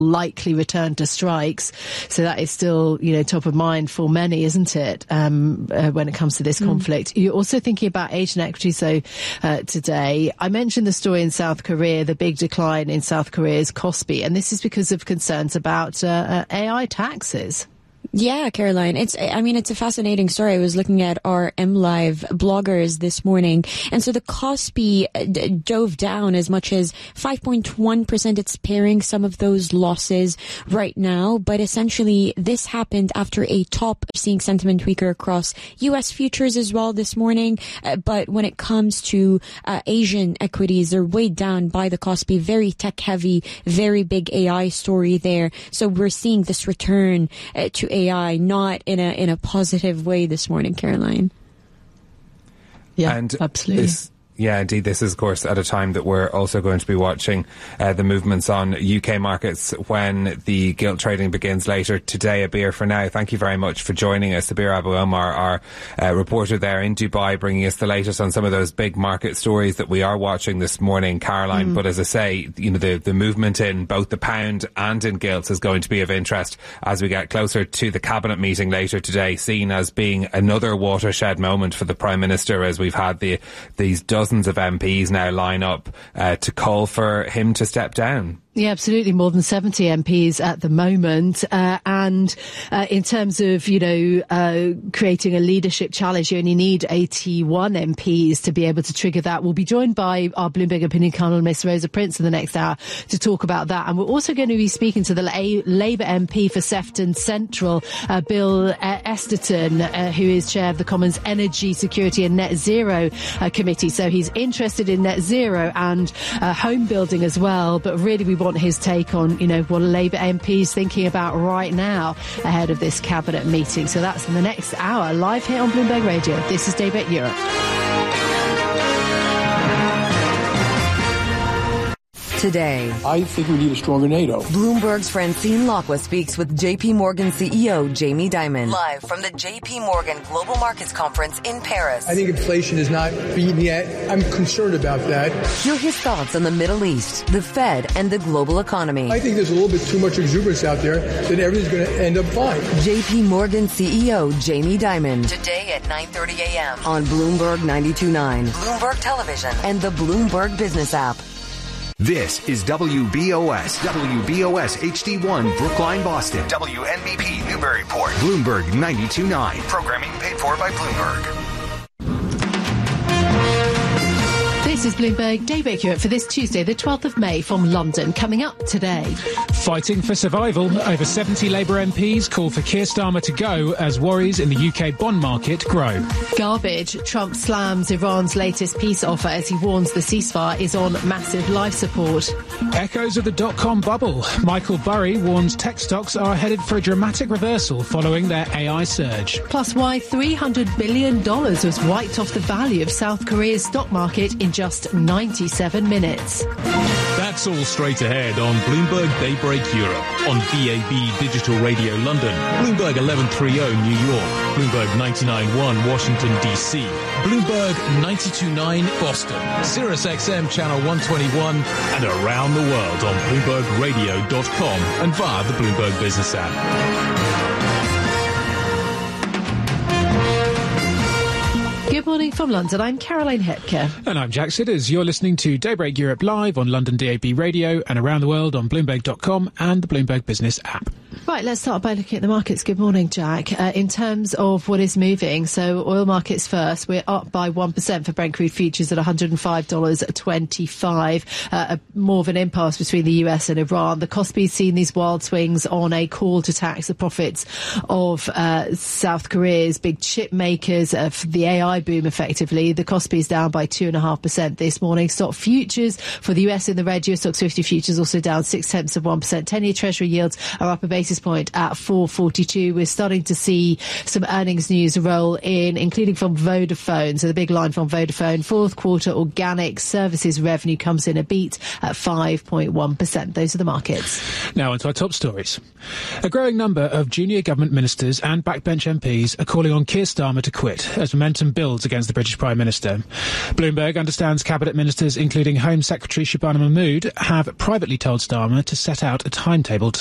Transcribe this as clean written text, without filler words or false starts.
likely return to strikes. So that is still, top of mind for many, isn't it, when it comes to this conflict. You're also thinking about Asian equities, though, today. I mentioned the story in South Korea, the big decline in South Korea's Kospi, and this is because of concerns about AI taxes. Yeah, Caroline. It's a fascinating story. I was looking at our MLive bloggers this morning. And so the Kospi dove down as much as 5.1%. It's pairing some of those losses right now. But essentially, this happened after a top, seeing sentiment weaker across U.S. futures as well this morning. But when it comes to Asian equities, they're weighed down by the Kospi. Very tech heavy, very big AI story there. So we're seeing this return to AI, not in a positive way this morning, Caroline. Yeah, and absolutely. Indeed. This is, of course, at a time that we're also going to be watching the movements on UK markets when the gilt trading begins later today. Abir, for now, thank you very much for joining us. Abir Abu Omar, our reporter there in Dubai, bringing us the latest on some of those big market stories that we are watching this morning, Caroline. But as I say, the movement in both the pound and in gilts is going to be of interest as we get closer to the cabinet meeting later today, seen as being another watershed moment for the Prime Minister, as we've had these dozens of MPs now line up to call for him to step down. Yeah, absolutely. More than 70 MPs at the moment. And in terms of, creating a leadership challenge, you only need 81 MPs to be able to trigger that. We'll be joined by our Bloomberg opinion columnist, Rosa Prince, in the next hour to talk about that. And we're also going to be speaking to the Labour MP for Sefton Central, Bill Esterton, who is chair of the Commons Energy, Security and Net Zero Committee. So he's interested in net zero and home building as well. But really, we want his take on, what Labour MPs thinking about right now ahead of this cabinet meeting. So that's in the next hour, live here on Bloomberg Radio. This is Daybreak Europe. Today, I think we need a stronger NATO. Bloomberg's Francine Lacqua speaks with JP Morgan CEO Jamie Dimon. Live from the JP Morgan Global Markets Conference in Paris. I think inflation is not beaten yet. I'm concerned about that. Hear his thoughts on the Middle East, the Fed, and the global economy. I think there's a little bit too much exuberance out there that everything's going to end up fine. JP Morgan CEO Jamie Dimon. Today at 9:30 a.m. on Bloomberg 92.9, Bloomberg Television, and the Bloomberg Business app. This is WBOS HD1 Brookline, Boston. WNBP Newburyport. Bloomberg 92.9. Programming paid for by Bloomberg. This is Bloomberg Daybreak Europe for this Tuesday, the 12th of May from London. Coming up today. Fighting for survival. Over 70 Labour MPs call for Keir Starmer to go as worries in the UK bond market grow. Garbage. Trump slams Iran's latest peace offer as he warns the ceasefire is on massive life support. Echoes of the dot-com bubble. Michael Burry warns tech stocks are headed for a dramatic reversal following their AI surge. Plus why $300 billion was wiped off the value of South Korea's stock market in just 97 minutes. That's all straight ahead on Bloomberg Daybreak Europe, on DAB Digital Radio London, Bloomberg 1130 New York, Bloomberg 99.1 Washington DC, Bloomberg 92.9 Boston, Sirius XM Channel 121, and around the world on BloombergRadio.com and via the Bloomberg Business app. Good morning from London. I'm Caroline Hepker. And I'm Jack Sidders. You're listening to Daybreak Europe live on London DAB Radio and around the world on Bloomberg.com and the Bloomberg Business app. Right, let's start by looking at the markets. Good morning, Jack. In terms of what is moving, so oil markets first, we're up by 1% for Brent crude futures at $105.25. More of an impasse between the US and Iran. The Kospi's seen these wild swings on a call to tax the profits of South Korea's big chip makers for the AI boom, effectively. The Kospi's down by 2.5% this morning. Stock futures for the US in the red. US Stocks 50 futures also down 0.6%. 10-year Treasury yields are up a basis basis point at 442. We're starting to see some earnings news roll in, including from Vodafone. So the big line from Vodafone, fourth quarter organic services revenue comes in a beat at 5.1%. Those are the markets. Now onto our top stories. A growing number of junior government ministers and backbench MPs are calling on Keir Starmer to quit as momentum builds against the British Prime Minister. Bloomberg understands cabinet ministers, including Home Secretary Shabana Mahmood, have privately told Starmer to set out a timetable to